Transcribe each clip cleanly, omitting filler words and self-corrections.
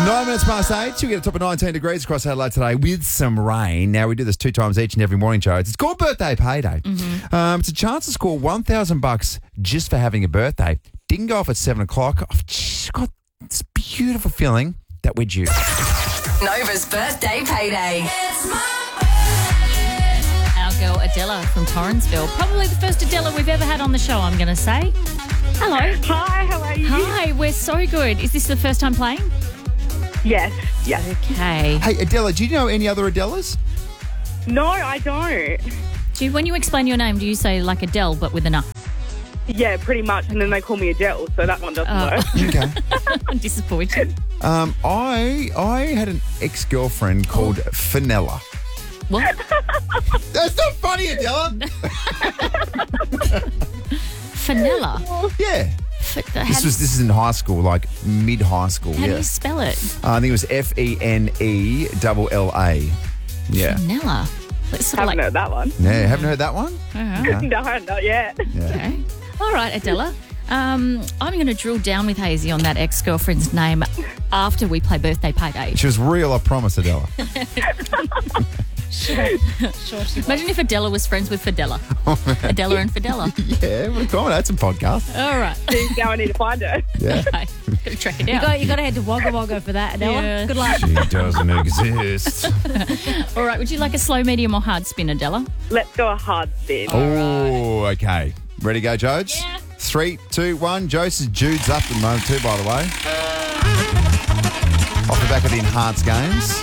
9 minutes past 8. You get a top of 19 degrees across Adelaide today with some rain. Now, we do this 2 times each and every morning, Joe. It's called Birthday Payday. It's a chance to score $1,000 just for having a birthday. Didn't go off at 7 o'clock. I've just got this beautiful feeling that we're due. Nova's Birthday Payday. Our girl Adela from Torrensville. Probably the first Adela we've ever had on the show, I'm going to say. Hello. Hi, how are you? Hi, we're so good. Is this the first time playing? Yes. Okay. Hey, Adela, do you know any other Adelas? No, I don't. When you explain your name, do you say like Adele but with an U? Yeah, pretty much. And then they call me Adele, so that one doesn't work. Okay. I'm disappointed. I had an ex-girlfriend called Fenella. What? That's not funny, Adela. Fenella? Yeah. This is in high school, like mid-high school. How do you spell it? I think it was Fenella. Yeah. Fenella. Let's sort of Haven't heard that one. Yeah, haven't heard that one? Uh-huh. No, not yet. Yeah. Okay. All right, Adela. I'm going to drill down with Hazy on that ex-girlfriend's name after we play Birthday Payday. She was real, I promise, Adela. Sure she was. Imagine if Adela was friends with Fidela. Adela and Fidela. Yeah, we're going to some podcast. All right. Now I need to find her. Yeah. Okay. Got to track it down. You got to head to Wagga Wagga for that, Adela. Yeah. Good luck. She doesn't exist. All right. Would you like a slow, medium or hard spin, Adela? Let's go a hard spin. Oh, okay. Ready to go, Jodes? Yeah. 3, 2, 1. Jodes is Jude's up at the moment too, by the way. Off the back of the enhanced games.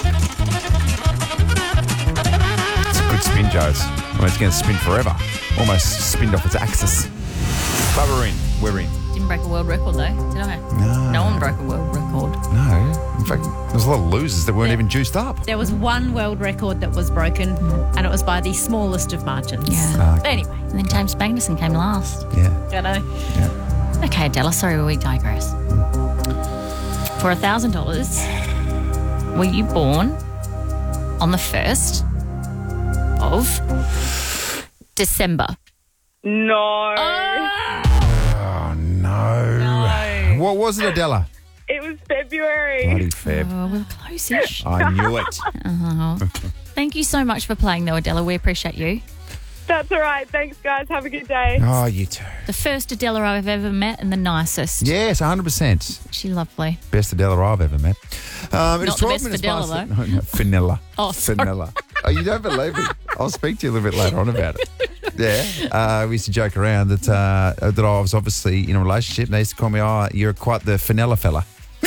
It's a good spin, Jodes. Well, it's going to spin forever. Almost spinned off its axis. But we're in. Didn't break a world record, though, did I? No. No one broke a world record. No. In fact, there's a lot of losers that weren't even juiced up. There was one world record that was broken, and it was by the smallest of margins. Yeah. But anyway, And then James Magnuson came last. Yeah. I know. Yeah. Okay, Adela, sorry, we digress. For $1,000, were you born on the 1st of December? No. Oh, no. What was it, Adela? It was February. Bloody Feb. Oh, we were close-ish. I knew it. Thank you so much for playing, though, Adela. We appreciate you. That's all right. Thanks, guys. Have a good day. Oh, you too. The first Adela I've ever met and the nicest. Yes, 100%. She's lovely. Best Adela I've ever met. Not It's the 12 best minutes Fidela, past though. No, Fenella. Oh, sorry. Fenella. Oh, you don't believe me? I'll speak to you a little bit later on about it. Yeah. We used to joke around that I was obviously in a relationship. They used to call me, you're quite the Fenella fella.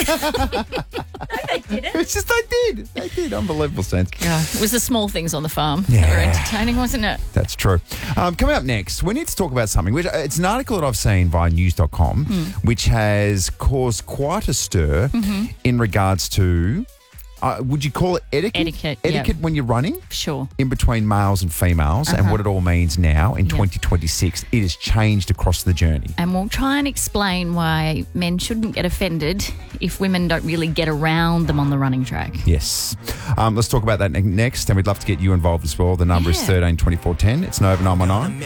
It's just they did. Unbelievable sense. Yeah, it was the small things on the farm Yeah. that were entertaining, wasn't it? That's true. Coming up next, we need to talk about something. It's an article that I've seen via news.com, which has caused quite a stir in regards to, would you call it etiquette? Etiquette, Etiquette yeah. when you're running Sure. in between males and females and what it all means now in 2026. It has changed across the journey. And we'll try and explain why men shouldn't get offended if women don't really get around them on the running track. Yes. Let's talk about that next, and we'd love to get you involved as well. The number is Yeah. 13 24 10. It's Nova 919.